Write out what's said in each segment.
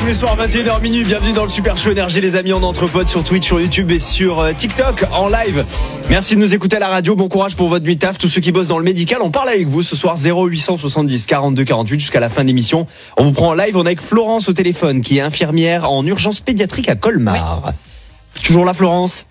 tous les soirs 21h minuit. Bienvenue dans le Super Show Énergie les amis, en entre potes sur Twitch, sur YouTube et sur TikTok en live. Merci de nous écouter à la radio, bon courage pour votre nuit taf. Tous ceux qui bossent dans le médical, on parle avec vous ce soir 0870 42 48 jusqu'à la fin de l'émission. On vous prend en live, on est avec Florence au téléphone qui est infirmière en urgence pédiatrique à Colmar. Oui. Toujours là Florence?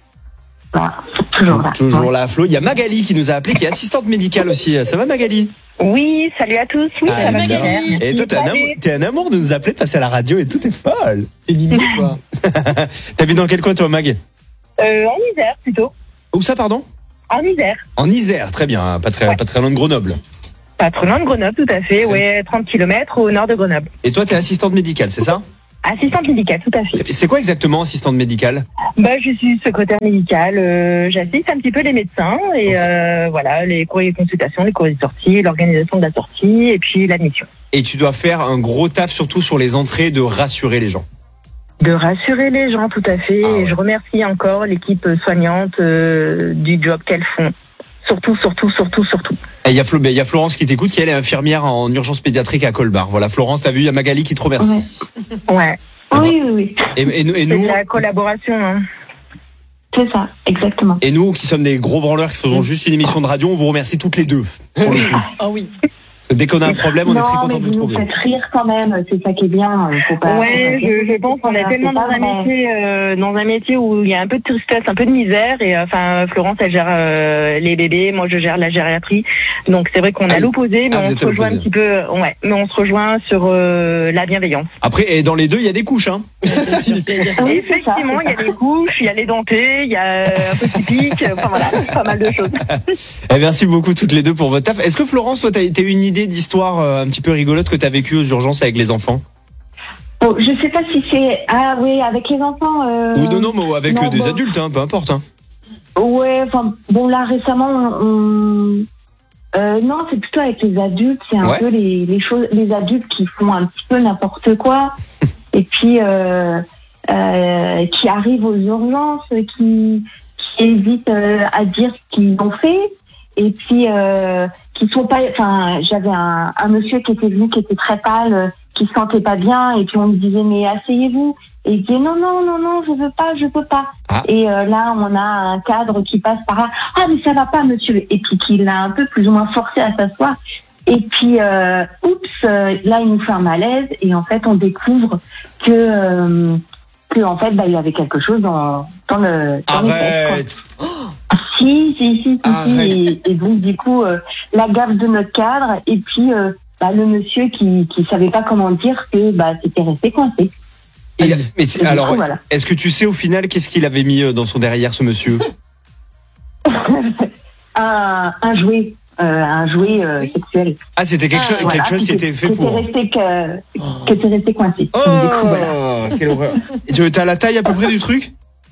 Toujours là Flo. Il y a Magali qui nous a appelé, qui est assistante médicale aussi. Ça va Magali? Oui, salut à tous. Oui, ça va bien. Et toi, t'es un amour de nous appeler, de passer à la radio et tout est folle. T'es mimi, toi. T'habites dans quel coin, toi, Mag? En Isère, plutôt. Où ça, pardon? En Isère. En Isère, très bien. Pas très loin de Grenoble. Pas trop loin de Grenoble, tout à fait. Ouais, 30 km au nord de Grenoble. Et toi, t'es assistante médicale, c'est ça? Assistante médicale, tout à fait. C'est quoi exactement, assistante médicale? Je suis secrétaire médicale. J'assiste un petit peu les médecins et voilà, les courriers de consultation, les courriers de sortie, l'organisation de la sortie et puis l'admission. Et tu dois faire un gros taf, surtout sur les entrées, de rassurer les gens. De rassurer les gens, tout à fait. Et je remercie encore l'équipe soignante du job qu'elles font. Surtout. Et il y a Florence qui t'écoute, qui elle est infirmière en urgence pédiatrique à Colmar. Voilà, Florence, t'as vu, il y a Magali qui te remercie. Ouais. Oui. Et nous, c'est la collaboration. Hein. C'est ça, exactement. Et nous, qui sommes des gros branleurs qui faisons juste une émission de radio, on vous remercie toutes les deux. Pour le coup. Oh oui. Dès qu'on a un problème, on est très content de vous trouver. Vous faites rire quand même, c'est ça qui est bien. Faut pas, je pense qu'on est tellement dans un métier où il y a un peu de tristesse, un peu de misère. Et Florence, elle gère les bébés, moi je gère la gériatrie. Donc c'est vrai qu'on a l'opposé, mais on se rejoint un petit peu. Ouais, mais on se rejoint sur la bienveillance. Après, et dans les deux, il y a des couches, hein. Effectivement, il y a des couches, il y a les dentés, il y a un peu typique. Enfin voilà, pas mal de choses. Et merci beaucoup toutes les deux pour votre taf. Est-ce que Florence, toi, t'as une idée d'histoire un petit peu rigolote que tu as vécue aux urgences avec les enfants? Je sais pas si c'est avec les enfants ou non mais avec des adultes, hein, peu importe, hein. Là récemment non, c'est plutôt avec les adultes, c'est un peu les choses, les adultes qui font un petit peu n'importe quoi et puis qui arrivent aux urgences, qui hésitent à dire ce qu'ils ont fait. Et puis qui sont pas, j'avais un monsieur qui était venu, qui était très pâle, qui se sentait pas bien, et puis on me disait mais asseyez-vous, et il disait non, je peux pas. Et là on a un cadre qui passe par là, mais ça va pas monsieur, et puis qui l'a un peu plus ou moins forcé à s'asseoir, et puis là il nous fait un malaise, et en fait on découvre que en fait il y avait quelque chose dans les fesses, quoi. Si. Et donc du coup la gaffe de notre cadre, et puis le monsieur qui savait pas comment dire que c'était resté coincé. Alors, voilà. Est-ce que tu sais au final qu'est-ce qu'il avait mis dans son derrière, ce monsieur? un jouet. Un jouet sexuel. C'était quelque chose qui était fait pour... Qui était resté coincé. Oh, du coup, voilà. Quelle horreur. Et tu as la taille à peu près du truc?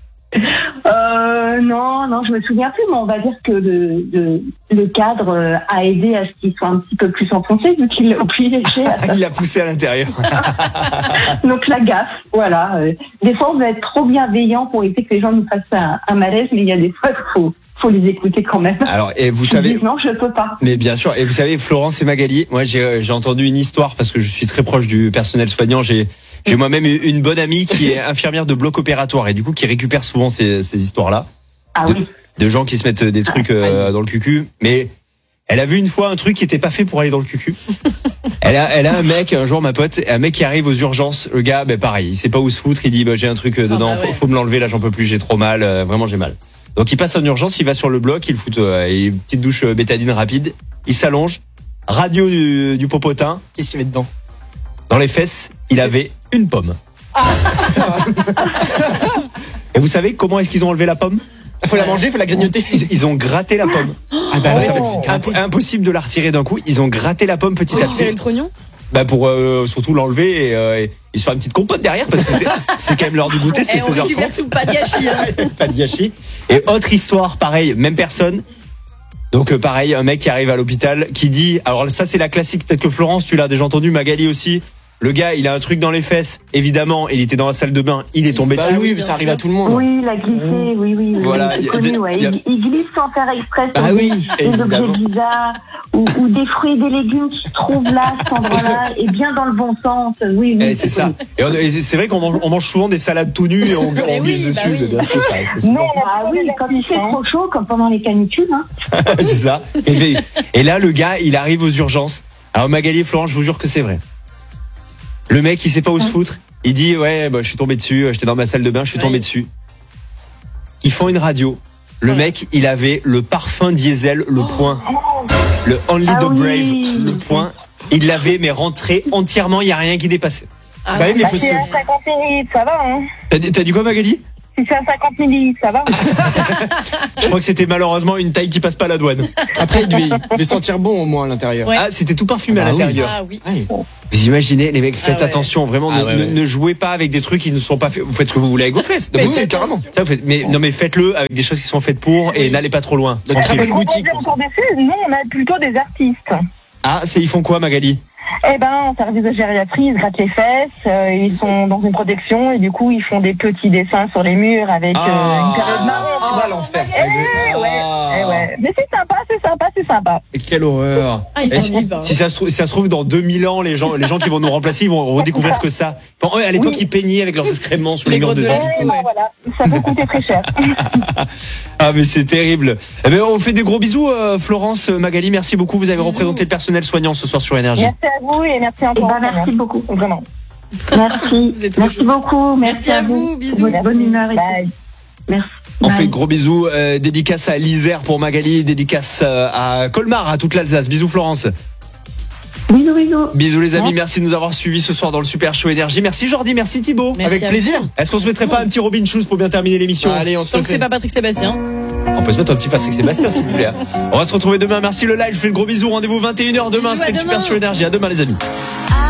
Non, je me souviens plus, mais on va dire que le cadre a aidé à ce qu'il soit un petit peu plus enfoncé, vu qu'il l'a oublié. Il l'a poussé à l'intérieur. Donc la gaffe, voilà. Des fois, on va être trop bienveillant pour éviter que les gens nous fassent un malaise, mais il y a des fois qu'il faut les écouter quand même. Alors, et vous savez... Non, je peux pas. Mais bien sûr, et vous savez, Florence et Magali, moi j'ai entendu une histoire, parce que je suis très proche du personnel soignant, j'ai moi-même une bonne amie qui est infirmière de bloc opératoire, et du coup qui récupère souvent ces histoires-là. De gens qui se mettent des trucs dans le cucu. Mais elle a vu une fois un truc qui était pas fait pour aller dans le cucu. Elle a un mec, un jour ma pote, un mec qui arrive aux urgences. Le gars, pareil, il sait pas où se foutre, il dit j'ai un truc dedans, faut me l'enlever, là j'en peux plus, j'ai trop mal, vraiment j'ai mal. Donc il passe en urgence, il va sur le bloc, il fout une petite douche bétadine rapide, il s'allonge, radio du popotin. Qu'est-ce qu'il y avait dedans? Dans les fesses, il avait une pomme. Et vous savez comment est-ce qu'ils ont enlevé la pomme? Il faut la manger, il faut la grignoter. Ils ont gratté la pomme. Impossible de la retirer d'un coup. Ils ont gratté la pomme petit à petit. Tirer le trognon? Pour surtout l'enlever et ils se font une petite compote derrière, parce que c'est quand même l'heure du goûter, c'était 16h30. On récupère tout, pas de gâchis. Pas de gâchis. Et autre histoire, pareil, même personne. Donc pareil, un mec qui arrive à l'hôpital qui dit, alors ça c'est la classique, peut-être que Florence tu l'as déjà entendu, Magali aussi. Le gars, il a un truc dans les fesses, évidemment, il était dans la salle de bain, il est tombé dessus. Oui, ça arrive à tout le monde. Oui, il a glissé, oui. Voilà, c'est connu, il glisse sans faire exprès. Oui, des objets bizarres, ou des fruits et des légumes qui se trouvent là, cet endroit-là, et bien dans le bon sens. Oui, oui. C'est ça. Et c'est vrai qu'on mange souvent des salades tout nues et on glisse dessus. Oui. Bien sûr, ça, Non, quand il fait trop chaud, comme pendant les canicules. Hein. c'est ça. Et là, le gars, il arrive aux urgences. Alors Magali et Florence, je vous jure que c'est vrai. Le mec, il sait pas où se foutre. Il dit ouais, je suis tombé dessus. J'étais dans ma salle de bain, je suis tombé dessus. Ils font une radio. Le mec, il avait le parfum diesel, le point, le Only the Brave, le point. Il l'avait mais rentré entièrement. Il y a rien qui dépassait. mais c'est à 50 millilitres, ça va, hein. T'as dit quoi, Magali? Si c'est à 50 millilitres, ça va. Je crois que c'était malheureusement une taille qui passe pas à la douane. Après, il devait sentir bon au moins à l'intérieur. Ah, c'était tout parfumé à l'intérieur. Ah oui. Vous imaginez, les mecs, faites attention, vraiment, ouais. ne jouez pas avec des trucs qui ne sont pas faits. Vous faites ce que vous voulez avec vos fesses. Mais Oui, carrément. Ça, mais faites-le avec des choses qui sont faites pour et n'allez pas trop loin. De très belle boutique. Encore dessus, nous, on a plutôt des artistes. Ah, ils font quoi, Magali? Eh ben, en service de gériatrie, ils se grattent les fesses, ils sont dans une protection et du coup, ils font des petits dessins sur les murs avec une période marron. Ah, l'enfer. Ouais. Mais c'est sympa. Quelle horreur. Si ça se trouve, dans 2000 ans, les gens qui vont nous remplacer, ils vont redécouvrir que ça. Bon, à l'époque, ils peignaient avec leurs excréments sur les murs de gens. Voilà, ça peut coûter très cher. Ah, mais c'est terrible. Eh ben, on fait des gros bisous, Florence, Magali, merci beaucoup. Vous avez représenté le personnel soignant ce soir sur Énergie. Merci à vous et merci encore. Merci beaucoup. Vraiment. Merci. Merci beaucoup. Merci à vous. Bisous. Bonne humeur et Bye. Merci. On fait gros bisous, dédicace à l'Isère pour Magali, dédicace à Colmar, à toute l'Alsace. Bisous Florence. Bisous. Bisous les amis, merci de nous avoir suivis ce soir dans le Super Show Énergie. Merci Jordi, merci Thibaut. Merci avec plaisir. Est-ce qu'on se mettrait pas un petit Robin Schulz pour bien terminer l'émission? Allez, on se le fait. C'est pas Patrick Sébastien. On peut se mettre un petit Patrick Sébastien s'il vous plaît. On va se retrouver demain, merci le live, je fais le gros bisou, rendez-vous 21h demain, c'était le Super Show Énergie, à demain les amis.